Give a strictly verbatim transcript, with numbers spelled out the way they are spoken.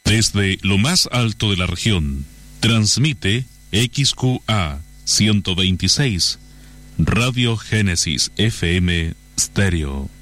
Desde lo más alto de la región, transmite X Q A ciento veintiséis, Radio Génesis F M Stereo.